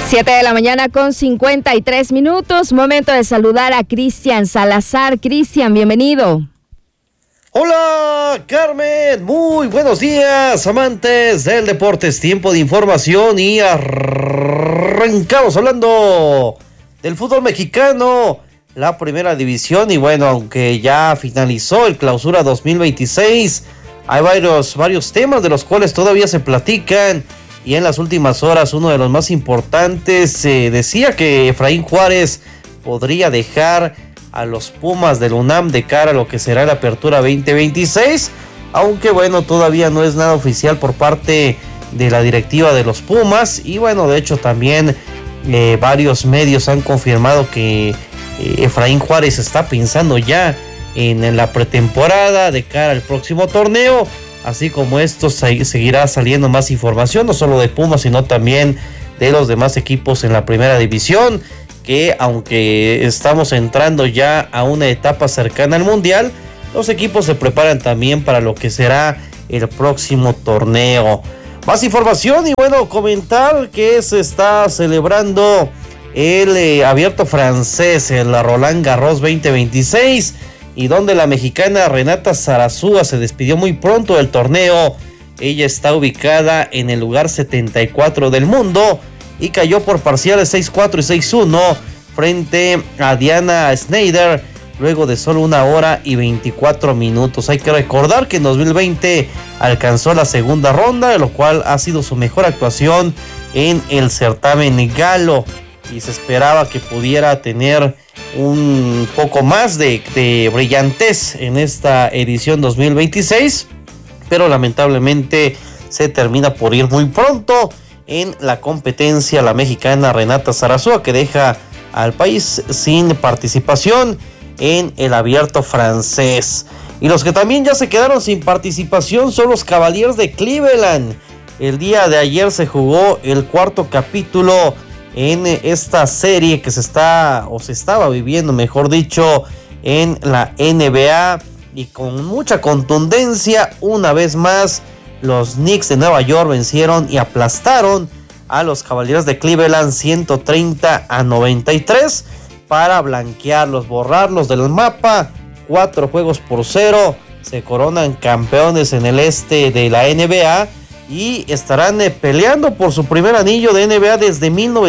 7:53 a.m. Momento de saludar a Cristian Salazar. Cristian, bienvenido. Hola, Carmen. Muy buenos días, amantes del deporte. Es tiempo de información y arrancamos hablando del fútbol mexicano, la primera división. Y bueno, aunque ya finalizó el Clausura 2026, hay varios temas de los cuales todavía se platican. Y en las últimas horas, uno de los más importantes, decía que Efraín Juárez podría dejar a los Pumas del UNAM de cara a lo que será la apertura 2026, aunque bueno, todavía no es nada oficial por parte de la directiva de los Pumas. Y bueno, de hecho también varios medios han confirmado que Efraín Juárez está pensando ya en la pretemporada de cara al próximo torneo. Así como esto seguirá saliendo más información, no solo de Pumas, sino también de los demás equipos en la primera división, que aunque estamos entrando ya a una etapa cercana al Mundial, los equipos se preparan también para lo que será el próximo torneo. Más información y bueno, comentar que se está celebrando el abierto francés, el Roland Garros 2026, y donde la mexicana Renata Zarazúa se despidió muy pronto del torneo. Ella está ubicada en el lugar 74 del mundo y cayó por parciales 6-4 y 6-1 frente a Diana Schneider luego de solo 1 hora y 24 minutos. Hay que recordar que en 2020 alcanzó la segunda ronda, de lo cual ha sido su mejor actuación en el certamen galo, y se esperaba que pudiera tener un poco más de brillantez en esta edición 2026, pero lamentablemente se termina por ir muy pronto en la competencia la mexicana Renata Zarazúa, que deja al país sin participación en el abierto francés. Y los que también ya se quedaron sin participación son los Cavaliers de Cleveland. El día de ayer se jugó el cuarto capítulo en esta serie que se estaba viviendo, mejor dicho, en la NBA, y con mucha contundencia, una vez más, los Knicks de Nueva York vencieron y aplastaron a los Cavaliers de Cleveland 130-93 para blanquearlos, borrarlos del mapa. 4-0, se coronan campeones en el este de la NBA y estarán peleando por su primer anillo de NBA desde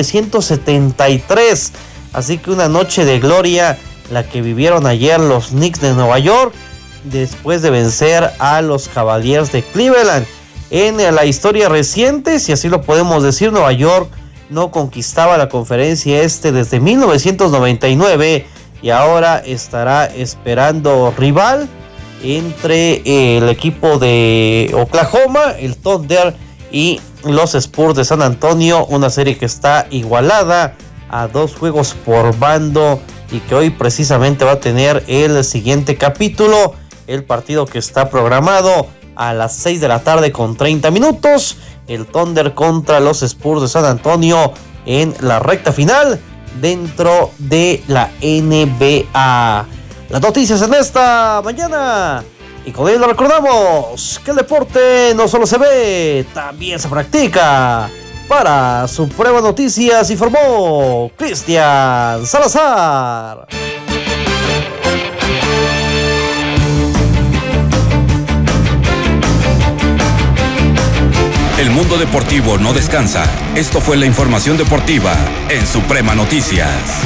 1973. Así que una noche de gloria la que vivieron ayer los Knicks de Nueva York después de vencer a los Cavaliers de Cleveland. En la historia reciente, si así lo podemos decir, Nueva York no conquistaba la conferencia este desde 1999 y ahora estará esperando rival entre el equipo de Oklahoma, el Thunder, y los Spurs de San Antonio, una serie que está igualada a 2 juegos por bando y que hoy precisamente va a tener el siguiente capítulo, el partido que está programado a las 6 de la tarde con 30 minutos, el Thunder contra los Spurs de San Antonio en la recta final dentro de la NBA. Las noticias en esta mañana, y con ello recordamos que el deporte no solo se ve, también se practica. Para Suprema Noticias informó Cristian Salazar. El mundo deportivo no descansa. Esto fue la información deportiva en Suprema Noticias.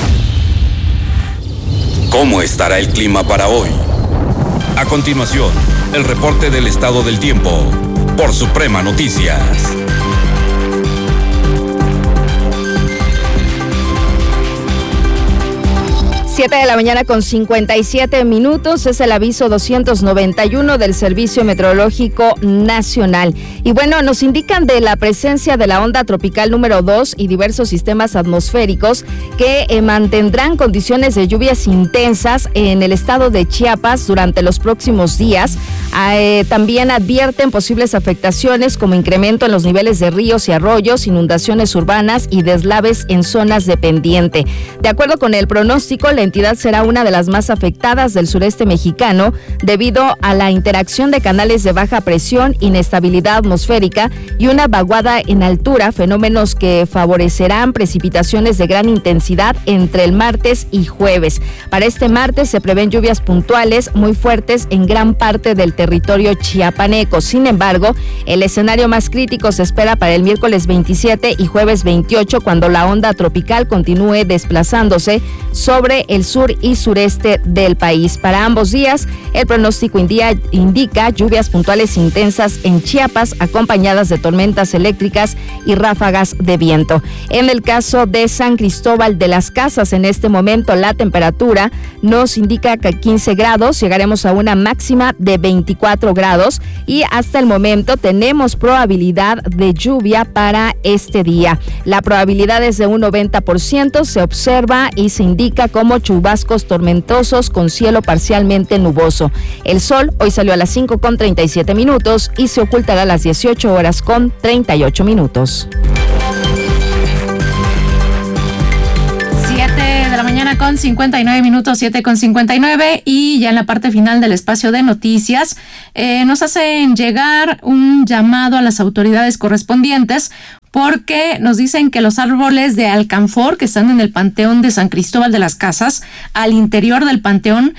¿Cómo estará el clima para hoy? A continuación, el reporte del estado del tiempo por Suprema Noticias. 7:57 a.m. es el aviso 291 del Servicio Meteorológico Nacional. Y bueno, nos indican de la presencia de la onda tropical número 2 y diversos sistemas atmosféricos que mantendrán condiciones de lluvias intensas en el estado de Chiapas durante los próximos días. También advierten posibles afectaciones como incremento en los niveles de ríos y arroyos, inundaciones urbanas y deslaves en zonas de pendiente. De acuerdo con el pronóstico, la entidad será una de las más afectadas del sureste mexicano debido a la interacción de canales de baja presión, inestabilidad atmosférica y una vaguada en altura, fenómenos que favorecerán precipitaciones de gran intensidad entre el martes y jueves. Para este martes se prevén lluvias puntuales muy fuertes en gran parte del territorio chiapaneco. Sin embargo, el escenario más crítico se espera para el miércoles 27 y jueves 28, cuando la onda tropical continúe desplazándose sobre el sur y sureste del país. Para ambos días, el pronóstico indica lluvias puntuales intensas en Chiapas, acompañadas de tormentas eléctricas y ráfagas de viento. En el caso de San Cristóbal de las Casas, en este momento la temperatura nos indica que 15 grados, llegaremos a una máxima de 24 grados y hasta el momento tenemos probabilidad de lluvia para este día. La probabilidad es de un 90%, se observa y se indica como chubascos tormentosos con cielo parcialmente nuboso. El sol hoy salió a las 5:37 y se ocultará a las 18:38. 7:59, 7:59, y ya en la parte final del espacio de noticias nos hacen llegar un llamado a las autoridades correspondientes porque nos dicen que los árboles de alcanfor que están en el Panteón de San Cristóbal de las Casas, al interior del panteón,